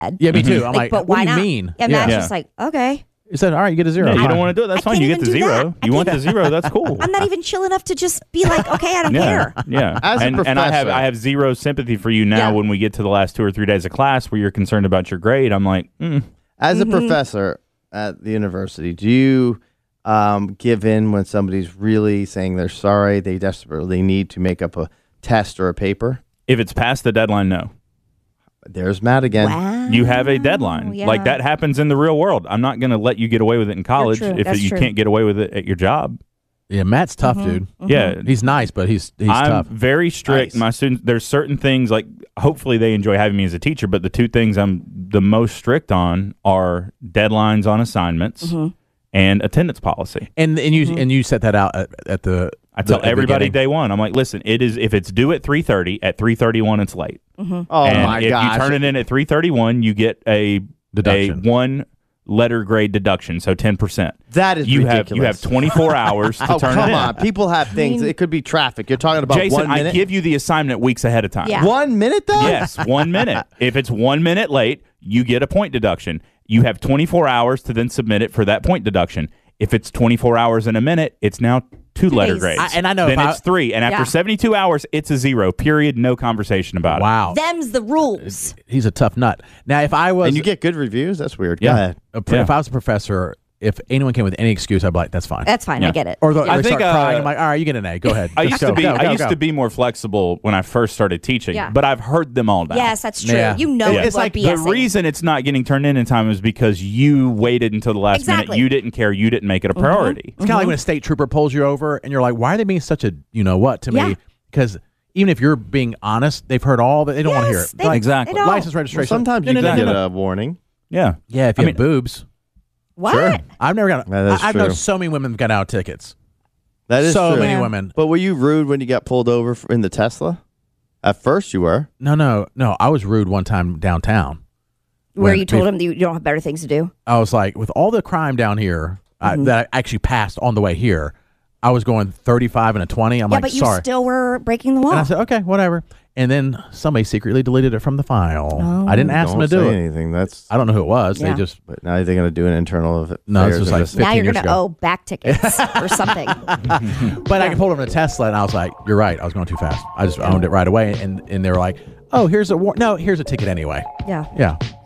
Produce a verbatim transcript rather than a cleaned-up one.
Yeah, me too. I'm like, but what why do you not? mean? Yeah, Matt's Yeah. just like, okay. He said, all right, you get a zero. Yeah, you Fine. don't want to do it. That's I fine. can't You get even the do zero. that. I You want can't- the zero. That's cool. I'm not even chill enough to just be like, okay, I don't yeah. care. Yeah. As a and, and I have professor- I have zero sympathy for you now Yeah. when we get to the last two or three days of class where you're concerned about your grade. I'm like, mm. As Mm-hmm. a professor at the university, do you um, give in when somebody's really saying they're sorry, they desperately need to make up a test or a paper? If it's past the deadline, no. There's Matt again. Wow. You have a deadline. Yeah. Like that happens in the real world. I'm not going to let you get away with it in college true. if That's you true. can't get away with it at your job. Yeah, Matt's tough, Mm-hmm. dude. Yeah. He's nice, but he's he's I'm tough. very strict. Nice. My students, there's certain things like hopefully they enjoy having me as a teacher, but the two things I'm the most strict on are deadlines on assignments Mm-hmm. and attendance policy. And and you and you set that out at, at the. I tell the- at the everybody beginning. day one, I'm like, listen, it is if it's due at three thirty, at three thirty-one it's late. Oh and my if gosh. you turn it in at three thirty-one, you get a Deduction. a one letter grade deduction, so ten percent. That is you ridiculous. have you have twenty-four hours to Oh, turn come it in. on. People have things. It could be traffic. You're talking about Jason, one minute. I give you the assignment weeks ahead of time. Yeah. One minute, though? Yes, one minute. If it's one minute late, you get a point deduction. You have twenty-four hours to then submit it for that point deduction. If it's twenty-four hours and a minute, it's now two, Two letter days. grades. I- and I know then if I- it's three. And after Yeah. seventy-two hours, it's a zero. Period. No conversation about Wow, Them's the rules. he's a tough nut. Now, if I was And you get good reviews? That's weird. Yeah. Go ahead. a pr- Yeah. if I was a professor, if anyone came with any excuse, I'd be like, that's fine. That's fine. I Yeah. get it. or the, I or they think, start crying. uh, I'm like, all right, you get an A. Go ahead. I Just used go, to be go, I go, used go. to be more flexible when I first started teaching, Yeah. but I've heard them all now. Yes, that's true. Yeah. You know Yeah. people It's are like the The BSing. reason it's not getting turned in in time is because you waited until the last Exactly. minute. You didn't care. You didn't make it a Mm-hmm. priority. It's kind of like when a state trooper pulls you over and you're like, why are they being such a you know what to Yeah. me? Because even if you're being honest, they've heard all that. They don't want to hear Yes, it. they- Like, Exactly. they don't. license Well, registration. sometimes No, you no, can no, get no. a warning. Yeah. Yeah, if you I have mean- boobs. What? Sure. I've never got. That is I, I've known true. so many women got out tickets. That is so true. many Yeah. women. But were you rude when you got pulled over f- in the Tesla? At first, you were. No, no, no. I was rude one time downtown. Where When- you told bef- him that you don't have better things to do? I was like, with all the crime down here Mm-hmm. I, that I actually passed on the way here, I was going thirty-five and a twenty. I'm yeah, like, but you sorry. still were breaking the law. And I said, okay, whatever. And then somebody secretly deleted it from the file. Oh. I didn't ask Don't them to do say it. anything. That's. I don't know who it was. Yeah. They just. But now they're going to do an internal of it. No, this was like now fifteen you're years going to ago. owe back tickets or something. But I pulled over in a Tesla, and I was like, "You're right. I was going too fast. I just owned it right away." And and they were like, "Oh, here's a war- no, here's a ticket anyway." Yeah. Yeah.